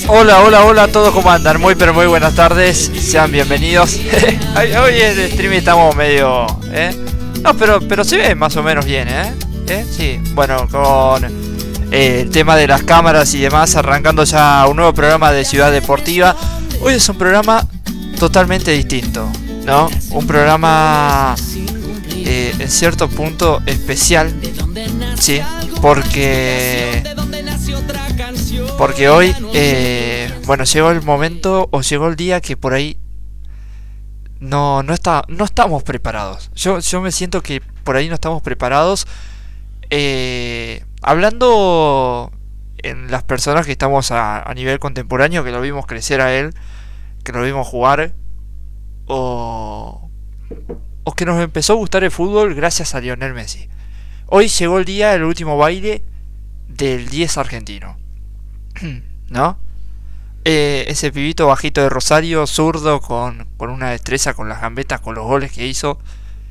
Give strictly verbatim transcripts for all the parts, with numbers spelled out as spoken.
Hola, hola, hola a todos, ¿cómo andan? Muy pero muy buenas tardes, sean bienvenidos. Hoy en el stream estamos medio... ¿eh? No, pero, pero se ve más o menos bien, ¿eh? ¿Eh? Sí, bueno, con eh, el tema de las cámaras y demás, arrancando ya un nuevo programa de Ciudad Deportiva. Hoy es un programa totalmente distinto, ¿no? Un programa eh, en cierto punto especial, sí, porque... Porque hoy, eh, bueno, llegó el momento o llegó el día que por ahí no no está no estamos preparados. Yo yo me siento que por ahí no estamos preparados. Eh, hablando en las personas que estamos a, a nivel contemporáneo, que lo vimos crecer a él, que lo vimos jugar, o o que nos empezó a gustar el fútbol gracias a Lionel Messi. Hoy llegó el día, el último baile del diez argentino. ¿No? Eh, ese pibito bajito de Rosario, zurdo, con, con una destreza, con las gambetas, con los goles que hizo.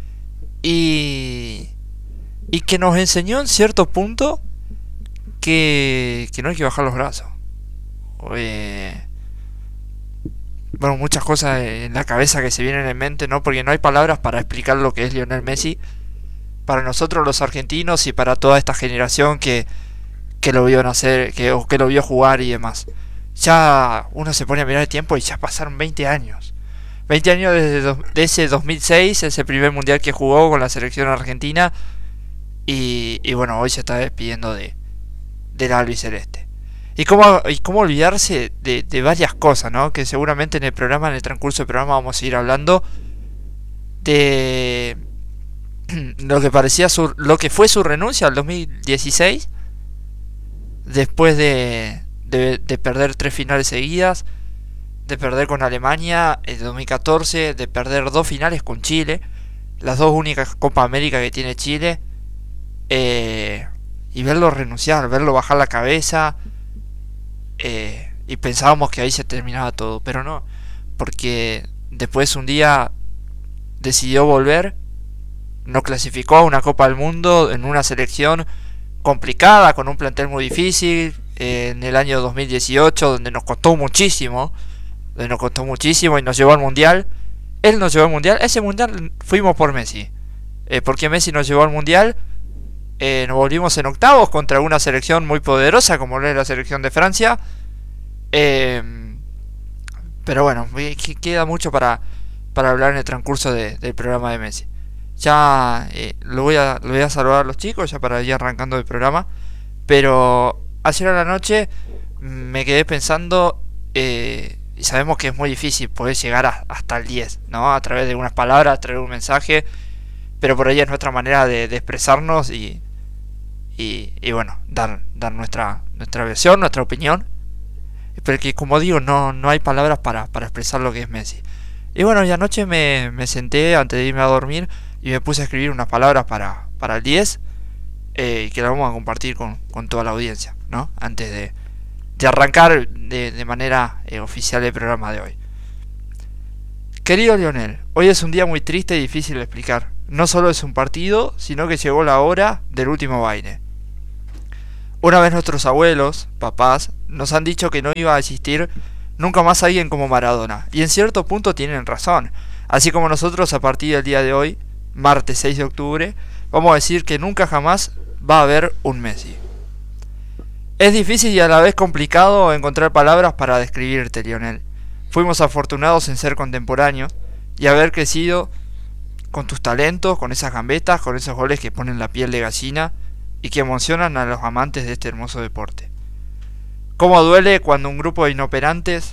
Y, y que nos enseñó en cierto punto que, que no hay que bajar los brazos. Eh, bueno, muchas cosas en la cabeza que se vienen en mente, ¿no? Porque no hay palabras para explicar lo que es Lionel Messi. Para nosotros los argentinos y para toda esta generación que... que lo vio nacer, que, o que lo vio jugar y demás. Ya uno se pone a mirar el tiempo y ya pasaron veinte años. veinte años desde do, de ese dos mil seis, ese primer mundial que jugó con la selección argentina. Y, y bueno, hoy se está despidiendo de del albiceleste. Y cómo, y cómo olvidarse de, de varias cosas, ¿no? Que seguramente en el programa, en el transcurso del programa, vamos a seguir hablando de lo que parecía su, lo que fue su renuncia al dos mil dieciséis. Después de, de, de perder tres finales seguidas, de perder con Alemania en dos mil catorce, de perder dos finales con Chile, las dos únicas Copa América que tiene Chile, eh, y verlo renunciar, verlo bajar la cabeza, eh, y pensábamos que ahí se terminaba todo, pero no, porque después un día decidió volver, no clasificó a una Copa del Mundo en una selección complicada, con un plantel muy difícil, eh, en el año dos mil dieciocho, donde nos costó muchísimo, donde nos costó muchísimo y nos llevó al mundial. Él nos llevó al mundial, ese mundial fuimos por Messi, eh, porque Messi nos llevó al mundial. Eh, nos volvimos en octavos contra una selección muy poderosa como lo es la selección de Francia, eh, pero bueno, queda mucho para, para hablar en el transcurso de, del programa de Messi. Ya eh, lo, voy a, lo voy a saludar a los chicos ya para ir arrancando el programa. Pero ayer a la noche me quedé pensando, eh, y sabemos que es muy difícil poder llegar a, hasta el diez, ¿no? A través de unas palabras, a través de un mensaje. Pero por ahí es nuestra manera de, de expresarnos y, y, y bueno, dar, dar nuestra, nuestra versión, nuestra opinión. Pero que como digo, no, no hay palabras para, para expresar lo que es Messi. Y bueno, y anoche me, me senté antes de irme a dormir y me puse a escribir unas palabras para, para el diez, eh, que las vamos a compartir con, con toda la audiencia, ¿no? Antes de, de arrancar de, de manera eh, oficial el programa de hoy. Querido Lionel, hoy es un día muy triste y difícil de explicar. No solo es un partido, sino que llegó la hora del último baile. Una vez nuestros abuelos, papás, nos han dicho que no iba a existir nunca más alguien como Maradona, y en cierto punto tienen razón. Así como nosotros a partir del día de hoy, martes seis de octubre, vamos a decir que nunca jamás va a haber un Messi. Es difícil y a la vez complicado encontrar palabras para describirte, Lionel. Fuimos afortunados en ser contemporáneos y haber crecido con tus talentos, con esas gambetas, con esos goles que ponen la piel de gallina y que emocionan a los amantes de este hermoso deporte. Cómo duele cuando un grupo de inoperantes...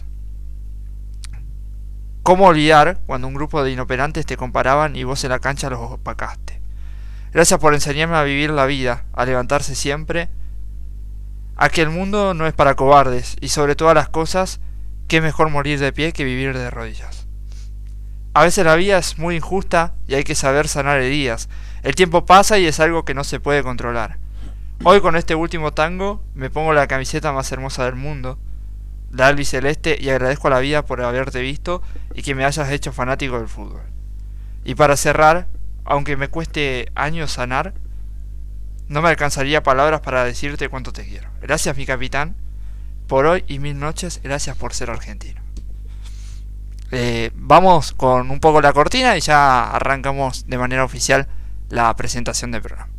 Cómo olvidar cuando un grupo de inoperantes te comparaban y vos en la cancha los opacaste. Gracias por enseñarme a vivir la vida, a levantarse siempre, a que el mundo no es para cobardes y sobre todas las cosas, que es mejor morir de pie que vivir de rodillas. A veces la vida es muy injusta y hay que saber sanar heridas. El tiempo pasa y es algo que no se puede controlar. Hoy con este último tango me pongo la camiseta más hermosa del mundo, la albiceleste, y agradezco a la vida por haberte visto y que me hayas hecho fanático del fútbol. Y para cerrar, aunque me cueste años sanar, no me alcanzaría palabras para decirte cuánto te quiero. Gracias, mi capitán, por hoy y mil noches. Gracias por ser argentino. Eh, vamos con un poco la cortina y ya arrancamos de manera oficial la presentación del programa.